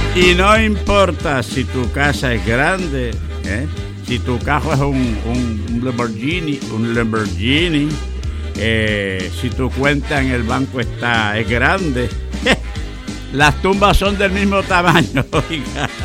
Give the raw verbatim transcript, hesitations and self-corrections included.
Y no importa si tu casa es grande, ¿eh? Si tu carro es un, un Lamborghini, un Lamborghini, eh, si tu cuenta en el banco está es grande, las tumbas son del mismo tamaño, oiga.